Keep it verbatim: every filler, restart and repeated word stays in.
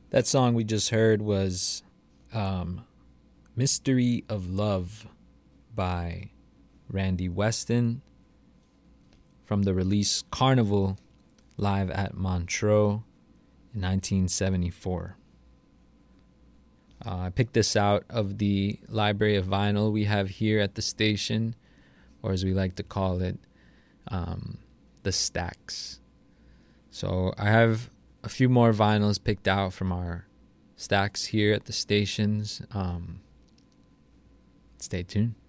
That song we just heard was um, Mystery of Love by Randy Weston from the release Carnival live at Montreux in nineteen seventy-four. Uh, I picked this out of the library of vinyl we have here at the station, or as we like to call it, um, the stacks. So I have a few more vinyls picked out from our stacks here at the stations. Um, stay tuned.